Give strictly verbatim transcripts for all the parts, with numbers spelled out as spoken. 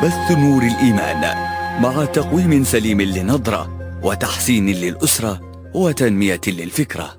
بث نور الإيمان مع تقويم سليم للنظرة وتحسين للأسرة وتنمية للفكرة.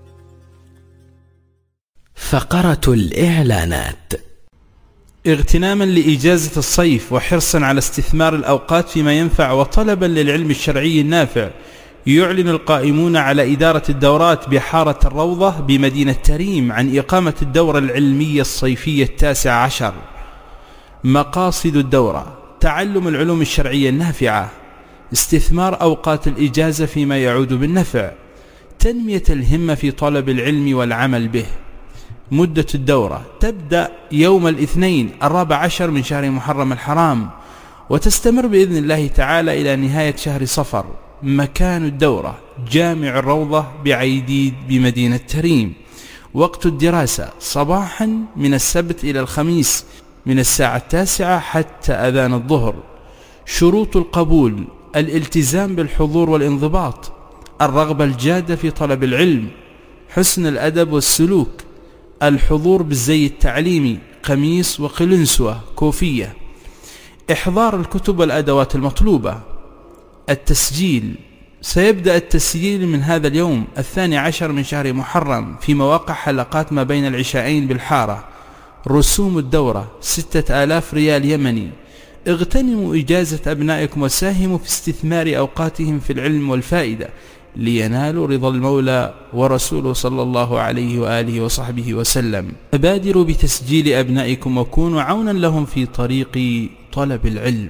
فقرة الإعلانات. اغتناما لإجازة الصيف وحرصا على استثمار الأوقات فيما ينفع وطلبا للعلم الشرعي النافع، يعلن القائمون على إدارة الدورات بحارة الروضة بمدينة تريم عن إقامة الدورة العلمية الصيفية التاسع عشر. مقاصد الدورة: تعلم العلوم الشرعية النافعة، استثمار أوقات الإجازة فيما يعود بالنفع، تنمية الهمة في طلب العلم والعمل به. مدة الدورة تبدأ يوم الاثنين الرابع عشر من شهر محرم الحرام وتستمر بإذن الله تعالى إلى نهاية شهر صفر. مكان الدورة: جامع الروضة بعيديد بمدينة تريم. وقت الدراسة: صباحا من السبت إلى الخميس من الساعة التاسعة حتى أذان الظهر. شروط القبول: الالتزام بالحضور والانضباط، الرغبة الجادة في طلب العلم، حسن الأدب والسلوك، الحضور بالزي التعليمي، قميص وقلنسوة كوفية، إحضار الكتب والأدوات المطلوبة. التسجيل: سيبدأ التسجيل من هذا اليوم الثاني عشر من شهر محرم في مواقع حلقات ما بين العشاءين بالحارة. رسوم الدورة ستة آلاف ريال يمني. اغتنموا إجازة أبنائكم وساهموا في استثمار أوقاتهم في العلم والفائدة لينالوا رضا المولى ورسوله صلى الله عليه وآله وصحبه وسلم. بادروا بتسجيل أبنائكم وكونوا عونا لهم في طريق طلب العلم.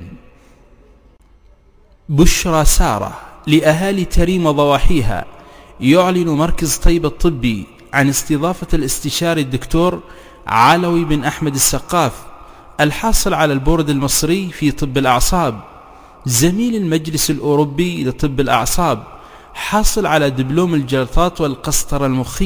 بشرى سارة لأهالي تريم وضواحيها: يعلن مركز طيب الطبي عن استضافة الاستشاري الدكتور علوي بن أحمد السقاف الحاصل على البورد المصري في طب الأعصاب، زميل المجلس الأوروبي لطب الأعصاب، حاصل على دبلوم الجلطات والقسطرة المخية.